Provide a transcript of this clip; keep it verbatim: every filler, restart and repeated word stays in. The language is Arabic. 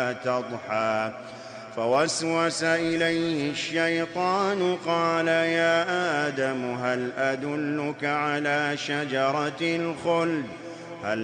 تضحى فوسوس إليه الشيطان قال يا آدم هل أدلك على شجرة الخلد